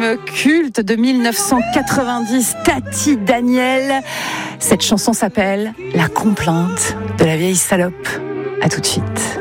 culte de 1990, Tati Daniel. Cette chanson s'appelle La complainte de la vieille salope. À tout de suite.